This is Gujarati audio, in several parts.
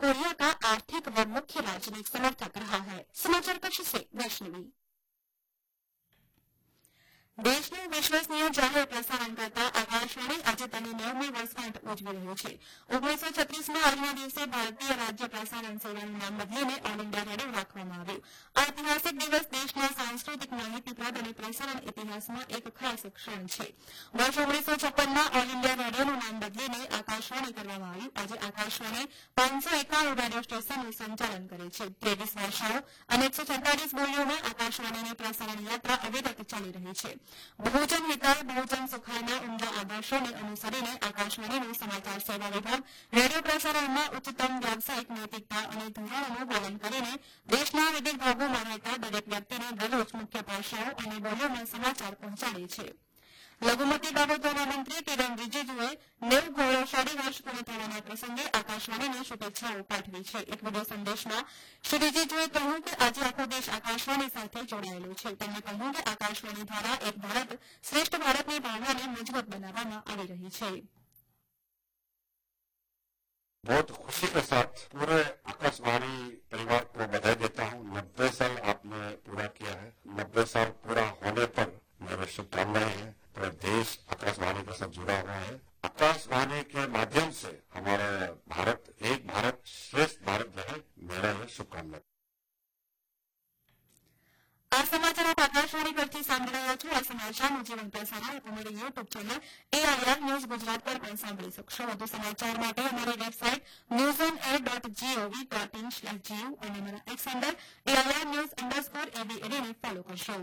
कोरिया का आर्थिक व मुख्य राजनीतिक समर्थक रहा है। समाचार कक्ष से वैष्णवी। દેશનું વિશ્વસનીય જાહેર પ્રસારણ કરતા આકાશવાણી આજે તેની 9મી વર્ષગાંઠ ઉજવી રહ્યું છે। 1936માં આજના દિવસે ભારતીય રાજ્ય પ્રસારણ સેવાનું નામ બદલીને ઓલ ઇન્ડિયા રેડિયો રાખવામાં આવ્યું। આ ઐતિહાસિક દિવસ દેશના સાંસ્કૃતિક માહિતીપ્રદ અને પ્રસારણ ઇતિહાસમાં એક ખાસ ક્ષણ છે। વર્ષ 1956માં ઓલ ઇન્ડિયા રેડિયોનું નામ બદલીને આકાશવાણી કરવામાં આવ્યું। આજે આકાશવાણી 591 રેડિયો સ્ટેશનનું સંચાલન કરે છે। 23 ભાષાઓ અને 147 બોલીઓમાં આકાશવાણીની પ્રસારણ યાત્રા અવિરત ચાલી રહી છે। बहुजन हिताय बहुजन सुखायના ઉમદા આદર્શોને અનુસરીને આકાશવાણીનું સમાચાર સેવા વિભાગ રેડિયો પ્રસારણમાં ઉચ્ચતમ વ્યાવસાયિક નૈતિકતા અને ધોરણોનું પાલન કરીને દેશના વિવિધ ભાગોમાં રહેતા દરેક વ્યક્તિને દરરોજ મુખ્ય ભાષાઓ અને બોલીઓમાં સમાચાર પહોંચાડે છે। લઘુમતી બાબતોના મંત્રી કિરણ રિજિજુએ 9 ગૌરવશાળી વર્ષ પૂર્ણ થવાના પ્રસંગે આકાશવાણીને શુભેચ્છાઓ પાઠવી છે। એક વિડિયો સંદેશમાં શ્રી રિજિજુએ કહ્યું કે આજે આખો દેશ આકાશવાણી સાથે જોડાયેલો છે। તેમણે કહ્યું કે આકાશવાણી દ્વારા એક ભારત શ્રેષ્ઠ ભારતની ભાવનાને મજબૂત બનાવવામાં આવી રહી છે। बहुत खुशी के साथ पूरे आकाशवाणी परिवार को बधाई देता हूँ। 90 साल आपने पूरा किया है। 90 साल पूरा होने पर मेरे शुभकामनाएं हैं। पूरा देश आकाशवाणी के साथ जुड़ा हुआ है। आकाशवाणी के माध्यम से हमारा भारत एक भारत श्रेष्ठ भारत रहे, मेरा यह शुभकामना। આ સમાચાર આપ આકાશવાણી પરથી સાંભળી રહ્યા છો। આ સમાચારનું જીવન પ્રસારણ આપ અમારી YouTube channel AIR news Gujarat પર પણ સાંભળી શકશો। વધુ સમાચાર માટે અમારી વેબસાઇટ newsonair.gov.in/gov અને અમારા એક્સ હેન્ડલ AIR_news_ABAD ને ફોલો કરશો।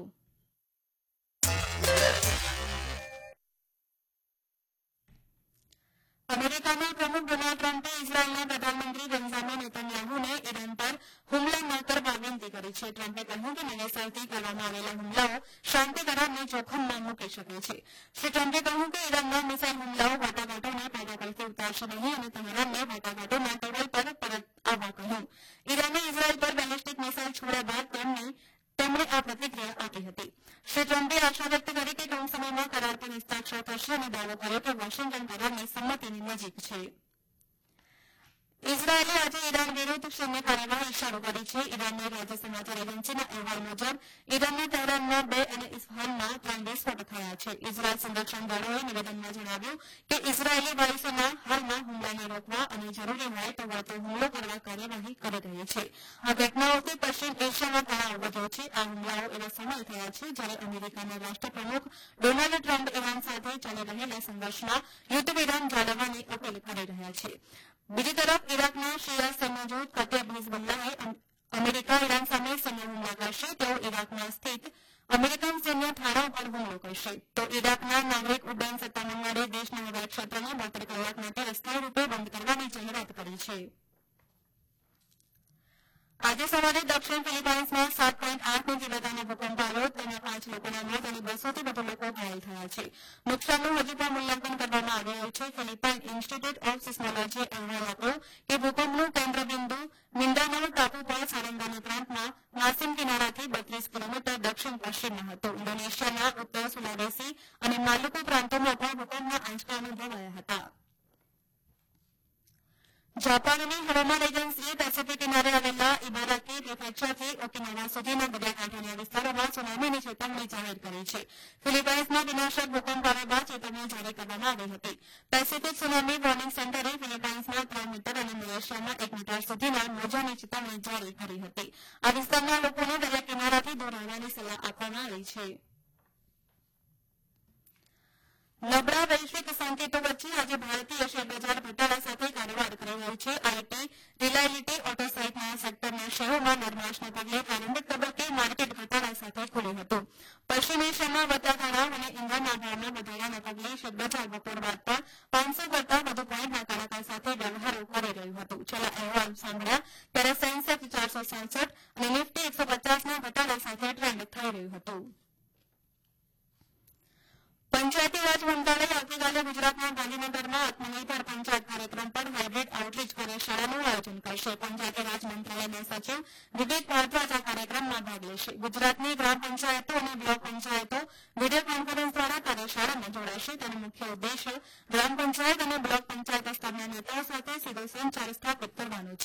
અમેરિકાના પ્રમુખ ડોનાલ્ડ ટ્રમ્પે ઇઝરાયેલના પ્રધાનમંત્રી બેન્જામિન નેતન્યાહુને ઈરાન પર હુમલા ન કરવા વિનંતી કરી છે। ટ્રમ્પે કહ્યું કે નવેસરથી કરવામાં આવેલા હુમલાઓ શાંતિ કરારને જોખમમાં મૂકી શકે છે। શ્રી ટ્રમ્પે કહ્યું કે ઈરાનના મિસાઇલ હુમલાઓ વાટાઘાટોને પેટાકલથી ઉતારશે નહીં અને તેહરાનને વાટાઘાટોના ટેબલ પર પરત આવવા કહ્યું। ઈરાને ઇઝરાયેલ પર બેલિસ્ટિક મિસાઇલ છોડ્યા બાદ તેમણે આ પ્રતિક્રિયા આપી હતી। શ્રી ટ્રમ્પે આશા વ્યક્ત કરી કે ટૂંક સમયમાં કરાર પર હસ્તાક્ષર થશે અને દાવો કર્યો કે વોશિંગ્ટન કરારની સંમતિની નજીક છે। ઇઝરાયેલે આજે ઈરાન વિરુદ્ધ સૈન્ય કાર્યવાહી શરૂ કરી છે। ઈરાનની રાજ્ય સમાચાર એજન્સીના અહેવાલ મુજબ ઈરાનના તેહરાનમાં 2 અને ઇસ્ફહાનમાં 3 વિસ્ફોટ થયા છે। ઇઝરાયેલ સંરક્ષણ દળોએ નિવેદનમાં જણાવ્યું કે ઇઝરાયેલી વાયુસેના હાલમાં હુમલાને રોકવા અને જરૂરી હોય તો વળતો હુમલો કરવા કાર્યવાહી કરી રહી છે। આ ઘટનાઓથી પશ્ચિમ એશિયામાં તણાવ વધ્યો છે। આ હુમલાઓ એવા સમય થયા છે જ્યારે અમેરિકાના રાષ્ટ્રપ્રમુખ ડોનાલ્ડ ટ્રમ્પ ઈરાન સાથે ચાલી રહેલા સંઘર્ષમાં યુદ્ધ વિરામ જાળવવાની અપીલ કરી રહ્યા છે। બીજી તરફ ઇરાકના શિયા સૈન્ય જૂથ કતેબ હિઝબુલ્લાહે અમેરિકા ઈરાન સામે સૈન્ય હુમલા કરશે તેઓ ઇરાકમાં સ્થિત અમેરિકન સૈન્ય ઠારા પર હુમલો કરશે તો ઇરાકના નાગરિક ઉડ્ડયન સત્તામંડળે દેશના હવાઈ ક્ષેત્રને 72 કલાક માટે અસ્થાયી રૂપે બંધ કરવાની જાહેરાત કરી છે। આજે સવારે દક્ષિણ ફિલિપાઇન્સમાં 7.8ની તીવ્રતાનો ભૂકંપ આવ્યો। તેમાં 5 લોકોના મોત અને 200થી વધુ લોકો ઘાયલ થયા છે। નુકસાનનું હજુ પણ મૂલ્યાંકન કરવામાં આવી રહ્યું છે। ફિલિપાઇન ઇન્સ્ટિટ્યૂટ ઓફ સિસ્મોલોજીએ અહેવાલ આપ્યો કે ભૂકંપનું કેન્દ્રબિંદુ મિન્ડાનાઓ ટાપુ પર સારંગાની પ્રાંતમાં માસિમ કિનારાથી 32 કિલોમીટર દક્ષિણ પશ્ચિમમાં હતો। ઇન્ડોનેશિયાના ઉત્તર સુલાવેસી અને માલુકુ પ્રાંતોમાં પણ ભૂકંપના આંચકા અનુભવાયા હતા। જાપાનની હવામાન એજન્સીએ પેસિફિક કિનારે આવેલા ઇબારાકી પ્રિફેક્ચરથી ઓકિનાવા સુધીના દરિયાકાંઠાના વિસ્તારોમાં સુનામીની ચેતવણી જાહેર કરી છે। ફિલિપાઇન્સમાં વિનાશક ભૂકંપ આવ્યા બાદ ચેતવણી જારી કરવામાં આવી હતી। પેસિફિક સુનામી વોર્નિંગ સેન્ટરે ફિલિપાઇન્સમાં 3 મીટર અને મલેશિયામાં 1 મીટર સુધીના મોજાની ચેતવણી જારી કરી હતી। આ વિસ્તારના લોકોને દરિયા કિનારાથી દૂર રહેવાની સલાહ આપવામાં આવી છે। નબળા વૈશ્વિક સંકેતો વચ્ચે આજે ભારતીય શેરબજાર ઘટાડા સાથે કારોબાર કરી રહ્યું છે। આઈટી, રિલાયબિલિટી, ઓટો સહિતના સેક્ટરના શેરોમાં નરમાશને પગલે પ્રારંભિક તબક્કે માર્કેટ ઘટાડા સાથે ખુલ્યું હતું। પશ્ચિમ એશિયામાં વધતા તણાવ અને ઇંધણના ભાવના વધારાના પગલે શેરબજાર બપોર બાદ પણ 500 કરતાં વધુ પોઈન્ટના કાળાકાર સાથે વ્યવહારો કરી રહ્યું હતું। છેલ્લા અહેવાલ સાંભળ્યા ત્યારે સેન્સેક્સ 467 અને નિફ્ટી 150ના ઘટાડા સાથે ટ્રેન્ડ થઈ રહ્યું હતું। પંચાયતી રાજ મંત્રાલય આવતીકાલે ગુજરાતના ગાંધીનગરમાં આત્મનિર્ભર પંચાયત કાર્યક્રમ પર હાઇબ્રિડ આઉટરીચ કાર્યશાળાનું આયોજન કરશે। પંચાયતી રાજ મંત્રાલયના સચિવ વિવેક ભારદ્વાજ આ કાર્યક્રમમાં ભાગ લેશે। ગુજરાતની ગ્રામ પંચાયતો અને બ્લોક પંચાયતો વિડીયો કોન્ફરન્સ દ્વારા કાર્યશાળામાં જોડાશે। તેનો મુખ્ય ઉદ્દેશ્ય ગ્રામ પંચાયત અને બ્લોક પંચાયત સ્તરના નેતાઓ સાથે સીધો સંચાર સ્થાપિત કરવાનો છે।